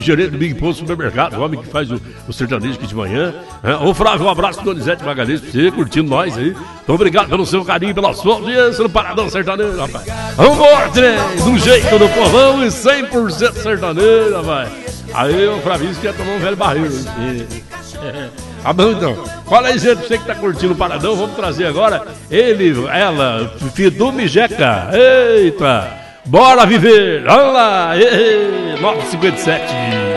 gerente do Big Post Supermercado, o homem que faz o sertanejo aqui de manhã. Ô Flávio, um abraço, Donizete Magalhães, pra você, curtindo nós aí. Muito obrigado pelo seu carinho, pela sua audiência no Paradão Sertanejo, rapaz. Vambora, trem, do jeito do povão e 100% sertanejo, rapaz. Aí o Flavinho quer tomar um velho barril. Ah, bom, então. Fala aí, gente, você que tá curtindo o Paradão, vamos trazer agora ela, Fidu Mijeca. Eita! Bora viver! Olha lá! 9h57.